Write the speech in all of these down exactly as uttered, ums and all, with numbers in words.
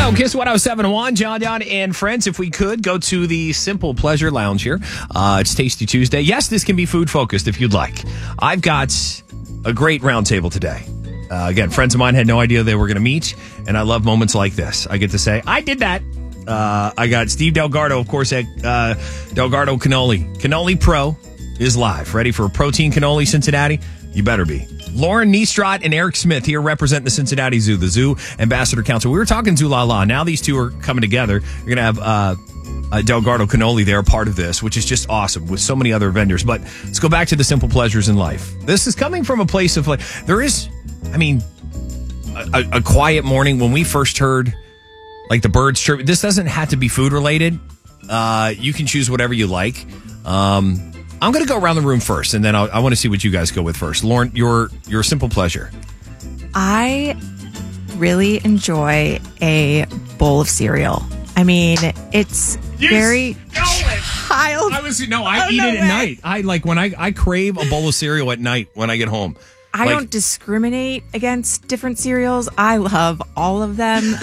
go. Kiss one oh seven point one. John, John, and friends, if we could, go to the Simple Pleasure Lounge here. Uh, it's Tasty Tuesday. Yes, this can be food-focused if you'd like. I've got a great round table today. Uh, again, friends of mine had no idea they were going to meet, and I love moments like this. I get to say, I did that. Uh, I got Steve Delgado, of course, at uh, Delgado Cannoli. Cannoli Pro is live. Ready for protein cannoli, Cincinnati? You better be. Lauren Niestrot and Eric Smith here representing the Cincinnati Zoo, the Zoo Ambassador Council. We were talking Zoo La La. Now these two are coming together. You're going to have uh, uh, Delgado Cannoli there, part of this, which is just awesome with so many other vendors. But let's go back to the simple pleasures in life. This is coming from a place of, like, there is, I mean, a, a quiet morning when we first heard, like, the birds chirp. This doesn't have to be food related. Uh, you can choose whatever you like. Um, I'm going to go around the room first, and then I'll, I want to see what you guys go with first. Lauren, your your simple pleasure. I really enjoy a bowl of cereal. I mean, it's You very stole it. child. I was no, I Oh, eat no it at way. night. I like when I, I crave a bowl of cereal at night when I get home. I Like, don't discriminate against different cereals. I love all of them.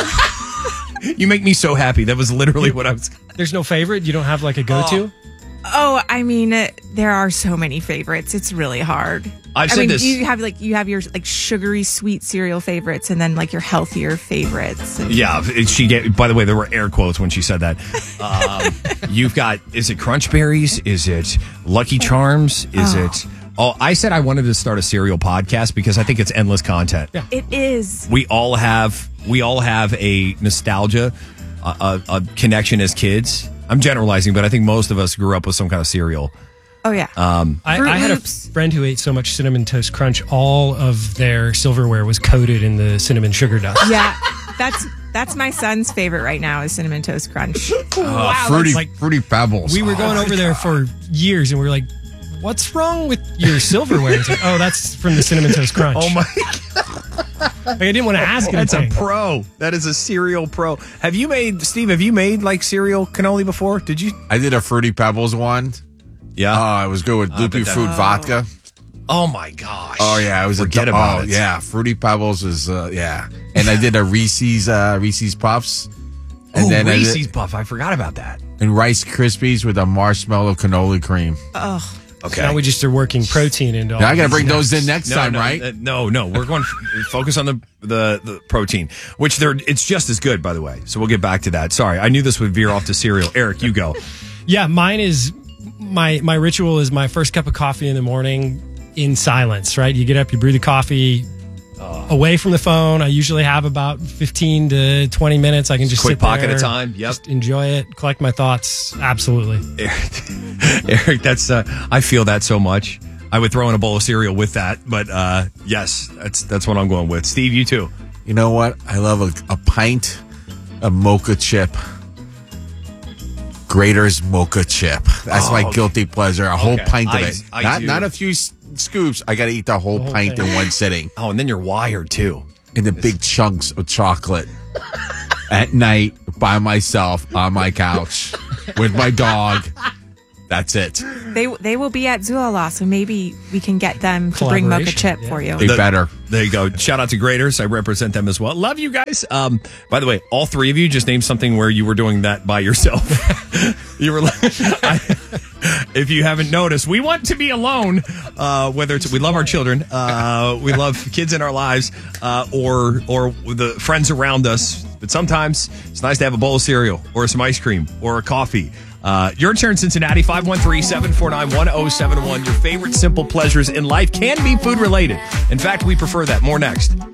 You make me so happy. That was literally what I was. There's no favorite? You don't have like a go-to? Oh, I mean, uh, there are so many favorites. It's really hard. I've I said mean, this. you have like you have your like sugary sweet cereal favorites, and then like your healthier favorites. And Yeah, it- she gave. By the way, there were air quotes when she said that. Um, you've got. Is it Crunch Berries? Is it Lucky Charms? Is Oh. it? Oh, I said I wanted to start a cereal podcast because I think it's endless content. Yeah. it is. We all have. We all have a nostalgia, a, a, a connection as kids. I'm generalizing, but I think most of us grew up with some kind of cereal. Oh yeah. Um, I, Fruit I had a Loops. friend who ate so much Cinnamon Toast Crunch, all of their silverware was coated in the cinnamon sugar dust. Yeah, that's that's my son's favorite right now is Cinnamon Toast Crunch. Uh, fruity, like- fruity pebbles. We were going over there for years, and we were like, what's wrong with your silverware? It's like, oh, that's from the Cinnamon Toast Crunch. oh my! Like, I didn't want to ask That's a anything. pro. That is a cereal pro. Have you made, Steve? Have you made like cereal cannoli before? Did you? I did a fruity pebbles one. Yeah. Oh, it was good with loopy bet that- fruit vodka. Oh my gosh. Oh yeah, it was Forget a about oh, it. Yeah, fruity pebbles is uh, yeah, and I did a Reese's uh, Reese's Puffs, and Oh, then I did- Reese's Puff. I forgot about that. and Rice Krispies with a marshmallow cannoli cream. Okay. Now we just are working protein into all Now I got to these bring those snacks. in next no, time, no, right? uh, no, no. We're going to focus on the, the the protein, which they're it's just as good, by the way. So we'll get back to that. Sorry, I knew this would veer off to cereal. Eric, you go. Yeah, mine is my my ritual is my first cup of coffee in the morning in silence, right? You get up, you brew the coffee away from the phone. I usually have about fifteen to twenty minutes. I can just Quick sit pocket there, of time. Yep. just enjoy it, collect my thoughts. Absolutely. Eric, that's uh, I feel that so much. I would throw in a bowl of cereal with that, but uh, yes, that's that's what I'm going with. Steve, you too. You know what? I love a, a pint of mocha chip. Grater's mocha chip. That's Oh, my okay. guilty pleasure. A whole Okay. pint of I- it. I not do. not a few s- scoops. I got to eat the whole, The whole pint thing. in one sitting. Oh, and then you're wired too. And the big chunks of chocolate at night by myself on my couch with my dog. That's it. They they will be at Zulala, so maybe we can get them to bring mocha Collaboration, chip yeah. for you. They The- better. There you go. Shout out to Graders. I represent them as well. Love you guys. Um, by the way, all three of you just named something where you were doing that by yourself. You were like, I, if you haven't noticed, we want to be alone. Uh, whether it's we love our children, uh, we love kids in our lives, uh, or or the friends around us. But sometimes it's nice to have a bowl of cereal or some ice cream or a coffee. Uh, your turn, Cincinnati, five one three, seven four nine, one oh seven one. Your favorite simple pleasures in life can be food related. In fact, we prefer that. More next.